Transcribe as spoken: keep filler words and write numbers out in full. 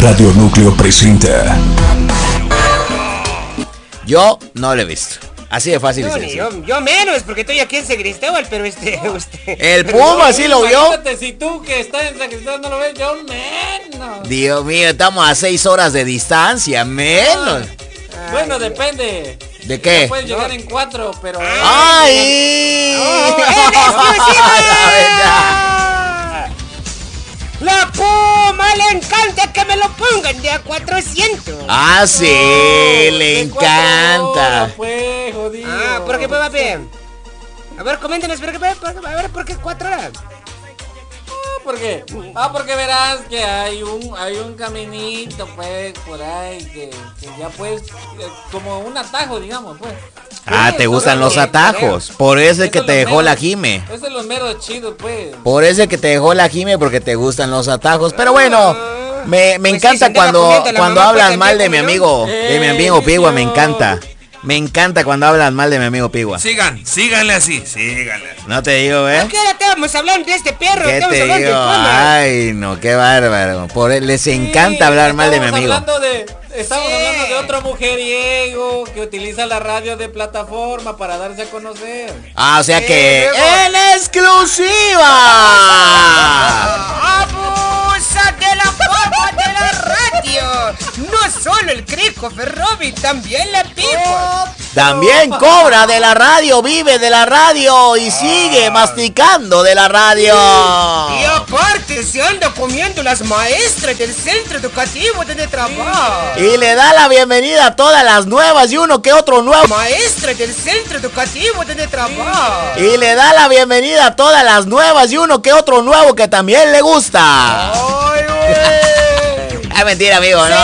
Radio Núcleo presenta. Yo no lo he visto. Así de fácil. Yo, es yo, yo menos, porque estoy aquí en San Cristóbal, pero este, usted... El Puma sí lo vio. Imagínate, si tú que estás en San Cristóbal no lo ves, yo menos. Dios mío, estamos a seis horas de distancia, menos. Ay, bueno, depende. ¿De qué? No puedes llegar en cuatro, pero... ¡Ay! ¡Oh, en exclusiva! La Puma le encanta que me lo pongan de a cuatrocientos. Ah, sí, No, le de cuatro encanta. horas, pues, jodido. Ah, ¿por qué, papi? A ver, coméntenos, ¿por qué, por qué, a ver, ¿por qué cuatro horas? ¿Por qué? Ah, porque verás que hay un hay un caminito, pues, por ahí, que, que ya pues, eh, como un atajo, digamos, pues. Ah, Sí, te gustan eso los es lo atajos. Por eso es que Eso te es lo dejó la mero- Jime. Eso es lo mero chido, pues. Por eso es que te dejó la Jime, porque te gustan los atajos. Pero bueno, me, me Pues sí, encanta se andaba cuando, comiendo la cuando mamá, hablan pues, mal de también mi comió. amigo. De mi amigo Eh, Pigua, me señor. encanta. Me encanta cuando hablan mal de mi amigo Pigua. Sigan, síganle así, síganle así. No te digo, ¿eh? ¿Por qué ahora estamos hablando de este perro? ¿Qué Estamos te hablando digo? de Puma. Ay, no, qué bárbaro. Por él les encanta Sí, hablar mal de mi estamos amigo. Hablando de, estamos Sí. hablando de otro mujeriego que utiliza la radio de plataforma para darse a conocer. Ah, o sea Sí, que luego- en exclusiva. ¡Abusa de la fama de la radio! No solo el Crico Ferrovi, también la Pipo. También cobra de la radio, vive de la radio y sigue masticando de la radio. Y aparte se anda comiendo las maestras del centro educativo donde trabaja. Y le da la bienvenida a todas las nuevas y uno que otro nuevo. Maestra del centro educativo donde trabaja. Y le da la bienvenida a todas las nuevas y uno que otro nuevo que también le gusta. Ay, güey. Es mentira, amigo, ¿no?